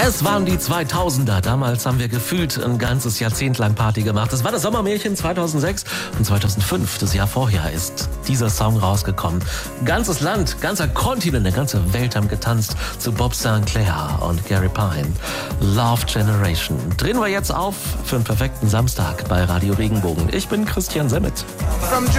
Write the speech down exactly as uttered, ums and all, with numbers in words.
Es waren die zweitausender. Damals haben wir gefühlt ein ganzes Jahrzehnt lang Party gemacht. Das war das Sommermärchen zweitausendsechs und zweitausendfünf, das Jahr vorher, ist dieser Song rausgekommen. Ganzes Land, ganzer Kontinent, eine ganze Welt haben getanzt zu Bob Sinclair und Gary Pine. Love Generation. Drehen wir jetzt auf für einen perfekten Samstag bei Radio Regenbogen. Ich bin Christian Semmet.